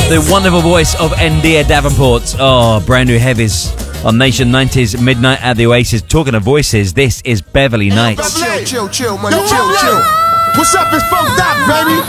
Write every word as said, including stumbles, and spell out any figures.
The wonderful voice of Ndia Davenport. Oh, brand new heavies on Nation nineties Midnight at the Oasis. Talking of voices, this is Beverly Nights. Chill, chill, chill, man. Chill, chill. What's up? It's Funk Doc, baby.